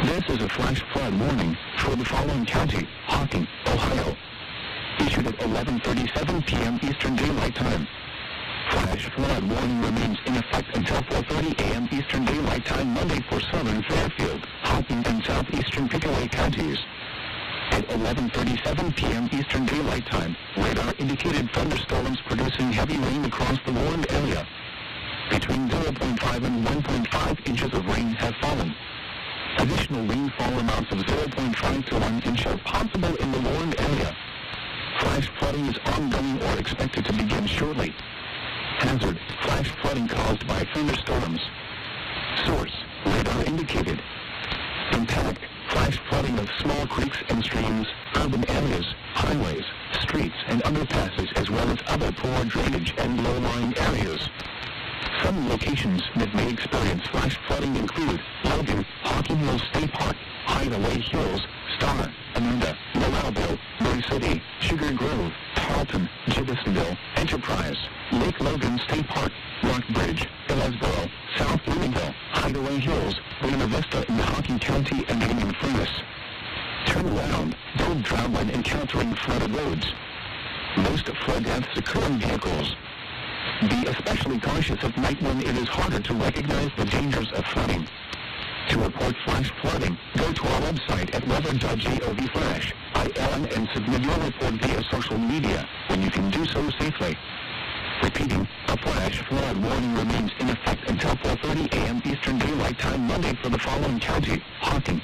This is a flash flood warning for the following county: Hocking, Ohio. Issued at 11:37 p.m. Eastern Daylight Time. Flash flood warning remains in effect until 4:30 a.m. Eastern Daylight Time Monday for southern Fairfield, Hocking, and southeastern Pickaway counties. At 11:37 p.m. Eastern Daylight Time, radar indicated thunderstorms producing heavy rain across the warned area. Between 0.5 and 1.5 inches of rain have fallen. Additional rainfall amounts of 0.5 to 1 inch are possible in the warned area. Flash flooding is ongoing or expected to begin shortly. Hazard: flash flooding caused by thunderstorms. Source: radar indicated. Impact: flash flooding of small creeks and streams, urban areas, highways, streets, and underpasses, as well as other poor drainage and low-lying areas. Some locations that may experience flash flooding include Logan, Hocking Hills State Park, Hideaway Hills, Star, Ananda, Moralville, Murray City, Sugar Grove, Tarleton, Jeffersonville, Enterprise, Lake Logan State Park, Rockbridge, Hillsboro, South Bloomingville, Hideaway Hills, Buena Vista in Hocking County, and Union Furnace. Turn around. Don't drown when encountering flooded roads. Most flood deaths occur in vehicles. Be especially cautious at night when it is harder to recognize the dangers of flooding. To report flash flooding, go to our website at weather.gov/ILN and submit your report via social media when you can do so safely. Repeating, a flash flood warning remains in effect until 4:30 a.m. Eastern Daylight Time Monday for the following county: Hocking,